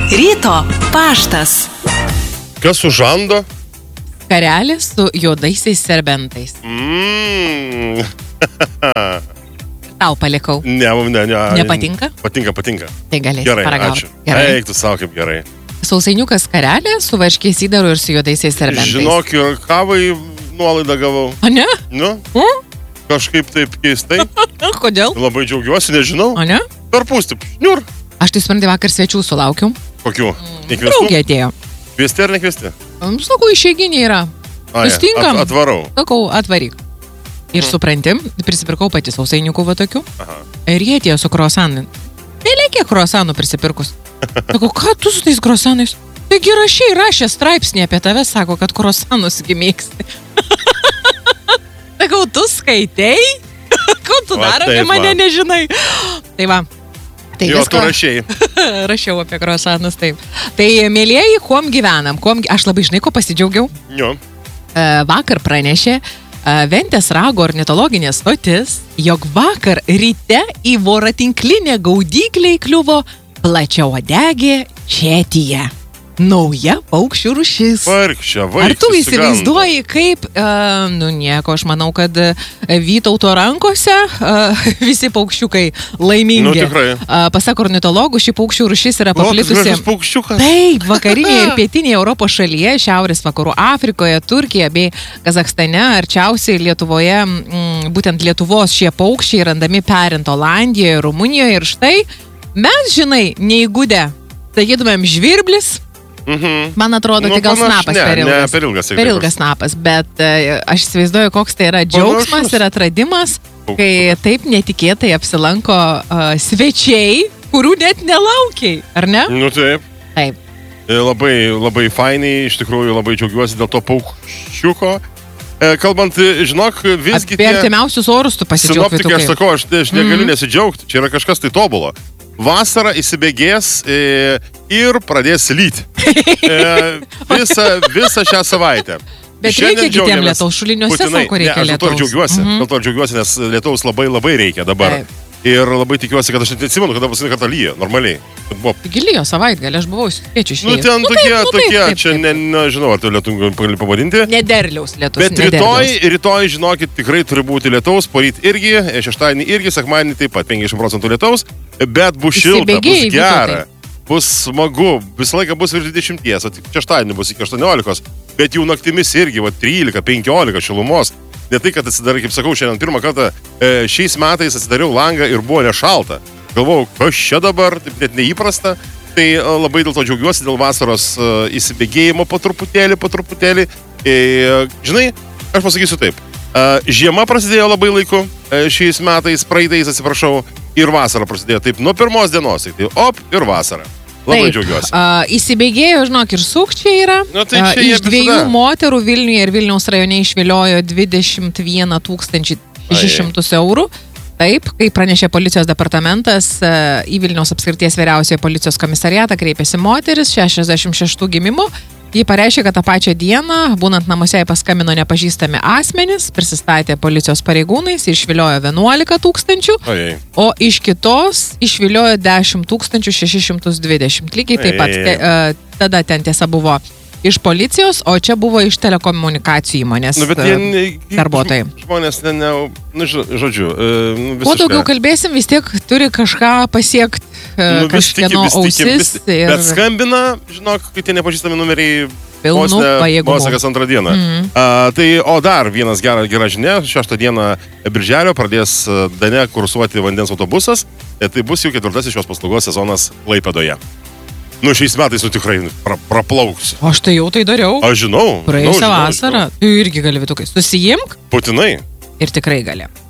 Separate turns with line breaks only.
Ryto paštas.
Kas užando?
Karelis su juodaisiais serbentais. Tau palikau.
Ne.
Nepatinka?
Patinka.
Tai galėsi
Gerai,
paragauti.
ačiū. Eik, tu savo kaip gerai.
Sausainiukas karelė su varškės įdaru ir su juodaisiais serbentais.
Žinok, ir kavai nuolaidą gavau.
O ne?
Nu, kažkaip taip keistai.
Kodėl?
Labai džiaugiuosi, nežinau.
O ne?
Per pūstį. Šniur.
Aš tai suprantu, vakar svečių sulaukiau.
Kokių? Nekviestų?
Draugė atėjo.
Kviesti ar nekviesti?
Sakau, išeiginė yra. Sustinkam.
Atvarau.
Sakau, atvaryk. Ir supranti, prisipirkau pati sausainiukų va tokių.
Aha.
Ir jie atėjo su kruasanai. Kiek kruasanų prisipirkus. Sakau, ką tu su tais kruasanais? Taigi rašė straipsnį apie tave, sako, kad kruasanus mėgsti. Sakau, tu skaitei? Ko tu dar apie mane nežinai? Tai va. Tai
Jo, tu rašiai.
Rašiau apie kruasanus, taip. Tai, mėlieji, kuom gyvenam? Aš labai žinai, ko pasidžiaugiau.
Jo.
Vakar pranešė Ventės rago ornitologinė stotis, jog vakar ryte į voratinklinę gaudyklę įkliuvo plačiauodegė četija. Nauja paukščių rūšis.
Vargšė,
Ar tu įsivaizduoji, kaip, nieko, aš manau, kad Vytauto rankose visi paukščiukai laimingi.
Nu, tikrai.
Pasak ornitologų, ši paukščių rūšis yra paplitusi. Taip, vakarinėje ir pietinėje Europos šalyje, šiaurės vakarų Afrikoje, Turkijoje bei Kazakstane, arčiausiai Lietuvoje, būtent Lietuvos šie paukščiai randami perint Olandijoje, Rumunijoje ir štai mes, žinai, neįgudę, sakytumėm žvirblis. Man atrodo, tai gal snapas per ilgas.
Ne,
per ilgas snapas, bet aš įsivaizduoju, koks tai yra džiaugsmas ir atradimas, kai taip netikėtai apsilanko svečiai, kurių net nelaukiai, ar ne?
Nu taip.
Taip.
Labai fainiai, iš tikrųjų labai džiaugiuosi dėl to paukščiuko. Kalbant, žinok, visgi...
Apie artimiausius orus tu pasidžiaugti.
Sinoptikai, aš sakau, aš negaliu nesidžiaugti, čia yra kažkas tai tobulo. Vasara įsibėgės ir pradės lyti. Visą šią savaitę.
Bet reikia kitiem lietaus, šuliniuose sako reikia lietaus.
Dėl to džiaugiuosi, nes lietaus labai reikia dabar.
Taip.
Ir labai tikiuosi, kad aš atsimenu, kada paskutinį kartą lyja, normaliai.
Lyjo savaitgalį, aš buvau spiečiu išėjęs.
Nu, ten tokie, čia nežinau, ar tai lietų gali pavadinti.
Nederliaus lietus.
Bet rytoj, žinokit, tikrai turi būti lietaus, poryt irgi, šeštadienį irgi, sekmadienį taip pat 50% lietaus, bet bus šilta, bus gera, bus smagu, visą laiką bus virš 20, o tik šeštadienį bus iki 18, bet jau naktimis irgi, 13-15 šilumos. Ne tai, kad atsidarai, kaip sakau, šiandien pirmą kartą šiais metais atsidariau langą ir buvo nešalta. Galvojau, kas čia dabar, taip net neįprasta. Tai labai dėl to džiaugiuosi, dėl vasaros įsibėgėjimo po truputėlį. Žinai, aš pasakysiu taip. Žiema prasidėjo labai laiku šiais metais, praeitais, atsiprašau, ir vasara prasidėjo taip nuo pirmos dienos. Tai ir vasara. Labai džiaugiuosi.
Įsibėgėjo, žinok, ir sukčiai yra.
Tai
iš dviejų moterų Vilniuje ir Vilniaus rajone išviliojo 21 600 eurų. Taip, kai pranešė policijos departamentas, į Vilniaus apskrities vyriausiojo policijos komisariatą kreipėsi moteris 66 gimimo. Ji pareiškė, kad tą pačią dieną, būnant namuose, jai paskambino nepažįstami asmenys, prisistatė policijos pareigūnais ir išviliojo 11 000, o iš kitos išviliojo 10 620. Lygiai taip pat tada ten tiesa buvo iš policijos, o čia buvo iš telekomunikacijų įmonės darbuotojai.
Žmonės, žodžiu.
Kuo daugiau kalbėsim, vis tiek turi kažką pasiekti. Kažkieno ausis.
Bet skambina, žinok, kai tie nepažįstami numeriai
pilnų pajėgumų.
Vos kas antrą dieną. O dar vienas gera žinia, 6 dieną birželio pradės Dane kursuoti vandens autobusas. Tai bus jau 4. šios paslaugos sezonas Klaipėdoje. Šiais metais tikrai praplauksiu.
Aš tai jau tai dariau.
Aš žinau.
Praėjusią vasarą. Tu irgi gali vitukais. Susijimk.
Būtinai.
Ir tikrai gali.